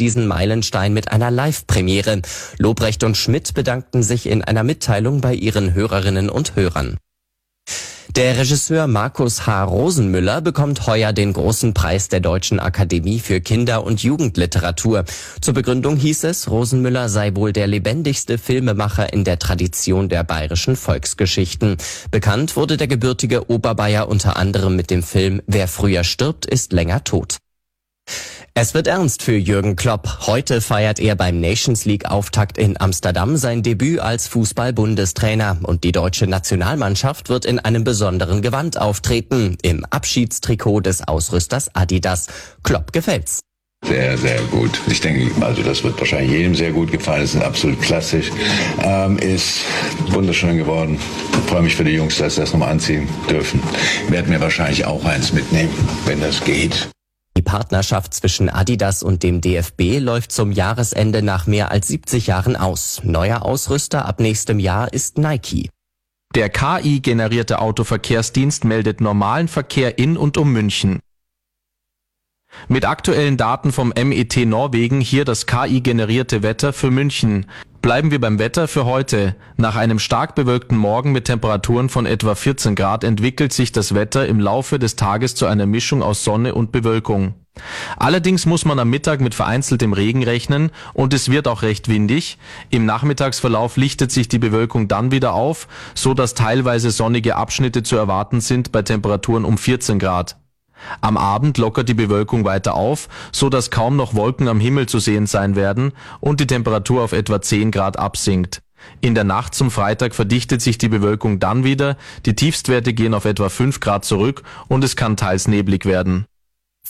diesen Meilenstein mit einer Live-Premiere. Lobrecht und Schmidt bedankten sich in einer Mitteilung bei ihren Hörerinnen und Hörern. Der Regisseur Markus H. Rosenmüller bekommt heuer den großen Preis der Deutschen Akademie für Kinder- und Jugendliteratur. Zur Begründung hieß es, Rosenmüller sei wohl der lebendigste Filmemacher in der Tradition der bayerischen Volksgeschichten. Bekannt wurde der gebürtige Oberbayer unter anderem mit dem Film Wer früher stirbt, ist länger tot. Es wird ernst für Jürgen Klopp. Heute feiert er beim Nations-League-Auftakt in Amsterdam sein Debüt als Fußball-Bundestrainer. Und die deutsche Nationalmannschaft wird in einem besonderen Gewand auftreten, im Abschiedstrikot des Ausrüsters Adidas. Klopp gefällt's. Sehr, sehr gut. Ich denke, also das wird wahrscheinlich jedem sehr gut gefallen. Es ist absolut klassisch. Ist wunderschön geworden. Ich freue mich für die Jungs, dass sie das nochmal anziehen dürfen. Werden mir wahrscheinlich auch eins mitnehmen, wenn das geht. Die Partnerschaft zwischen Adidas und dem DFB läuft zum Jahresende nach mehr als 70 Jahren aus. Neuer Ausrüster ab nächstem Jahr ist Nike. Der KI-generierte Autoverkehrsdienst meldet normalen Verkehr in und um München. Mit aktuellen Daten vom MET Norwegen hier das KI-generierte Wetter für München. Bleiben wir beim Wetter für heute. Nach einem stark bewölkten Morgen mit Temperaturen von etwa 14 Grad entwickelt sich das Wetter im Laufe des Tages zu einer Mischung aus Sonne und Bewölkung. Allerdings muss man am Mittag mit vereinzeltem Regen rechnen und es wird auch recht windig. Im Nachmittagsverlauf lichtet sich die Bewölkung dann wieder auf, so dass teilweise sonnige Abschnitte zu erwarten sind bei Temperaturen um 14 Grad. Am Abend lockert die Bewölkung weiter auf, so dass kaum noch Wolken am Himmel zu sehen sein werden und die Temperatur auf etwa 10 Grad absinkt. In der Nacht zum Freitag verdichtet sich die Bewölkung dann wieder, die Tiefstwerte gehen auf etwa 5 Grad zurück und es kann teils neblig werden.